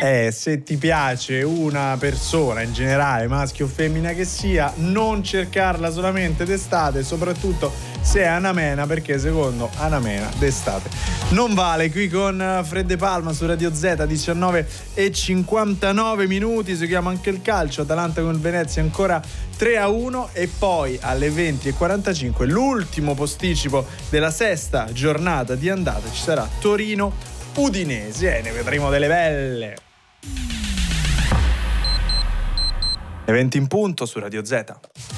Se ti piace una persona in generale, maschio o femmina che sia, non cercarla solamente d'estate, soprattutto se è Anamena, perché secondo Anamena d'estate non vale. Qui con Fred De Palma su Radio Z, 19:59. Si chiama anche il calcio, Atalanta con il Venezia ancora 3-1, e poi alle 20:45 l'ultimo posticipo della sesta giornata di andata, ci sarà Torino-Udinese, ne vedremo delle belle. Le 20 in punto su Radio Z.